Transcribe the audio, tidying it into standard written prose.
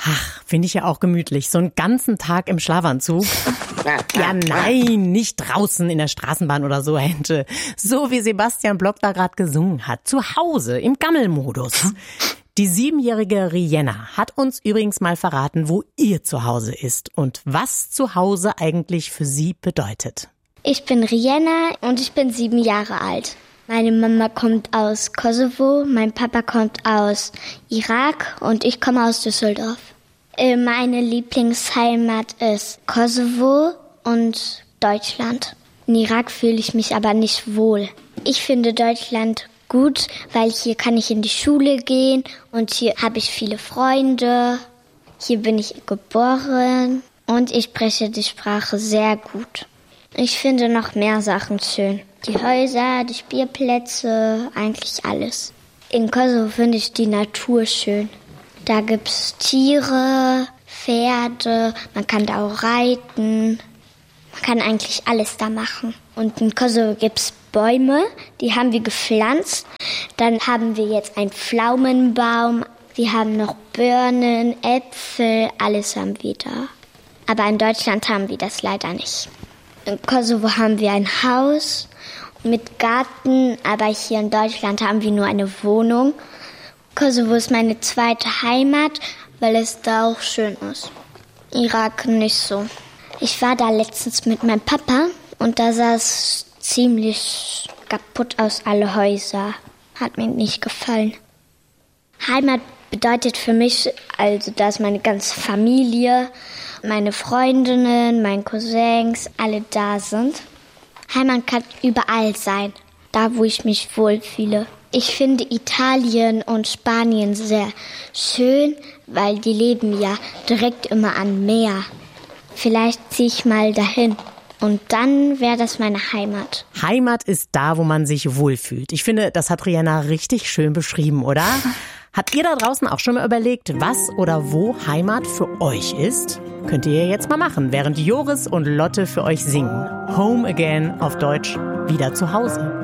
Ach, finde ich ja auch gemütlich. So einen ganzen Tag im Schlafanzug. Ja, nein, nicht draußen in der Straßenbahn oder so, Hente. So wie Sebastian Block da gerade gesungen hat. Zu Hause, im Gammelmodus. Die 7-jährige Rienna hat uns übrigens mal verraten, wo ihr Zuhause ist und was Zuhause eigentlich für sie bedeutet. Ich bin Rienna und ich bin 7 Jahre alt. Meine Mama kommt aus Kosovo, mein Papa kommt aus Irak und ich komme aus Düsseldorf. Meine Lieblingsheimat ist Kosovo und Deutschland. In Irak fühle ich mich aber nicht wohl. Ich finde Deutschland gut, weil hier kann ich in die Schule gehen und hier habe ich viele Freunde. Hier bin ich geboren und ich spreche die Sprache sehr gut. Ich finde noch mehr Sachen schön. Die Häuser, die Spielplätze, eigentlich alles. In Kosovo finde ich die Natur schön. Da gibt's Tiere, Pferde, man kann da auch reiten. Man kann eigentlich alles da machen. Und in Kosovo gibt's Bäume, die haben wir gepflanzt. Dann haben wir jetzt einen Pflaumenbaum. Wir haben noch Birnen, Äpfel, alles haben wir da. Aber in Deutschland haben wir das leider nicht. In Kosovo haben wir ein Haus mit Garten, aber hier in Deutschland haben wir nur eine Wohnung. Kosovo ist meine zweite Heimat, weil es da auch schön ist. Irak nicht so. Ich war da letztens mit meinem Papa und da sah es ziemlich kaputt aus, alle Häuser. Hat mir nicht gefallen. Heimat bedeutet für mich, also da ist meine ganze Familie, meine Freundinnen, meine Cousins, alle da sind. Heimat kann überall sein, da wo ich mich wohlfühle. Ich finde Italien und Spanien sehr schön, weil die leben ja direkt immer am Meer. Vielleicht ziehe ich mal dahin und dann wäre das meine Heimat. Heimat ist da, wo man sich wohlfühlt. Ich finde, das hat Rienna richtig schön beschrieben, oder? Habt ihr da draußen auch schon mal überlegt, was oder wo Heimat für euch ist? Könnt ihr jetzt mal machen, während Joris und Lotte für euch singen. Home Again auf Deutsch, wieder zu Hause.